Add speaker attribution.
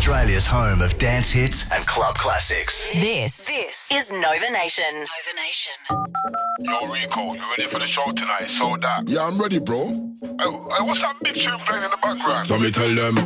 Speaker 1: Australia's home of dance hits and club classics.
Speaker 2: This is Nova Nation. Nova Nation.
Speaker 3: Yo, Rico, you ready for the show tonight? So that.
Speaker 4: Yeah, I'm ready, bro.
Speaker 3: Hey, what's that big tune playing in the background?
Speaker 4: So me tell them.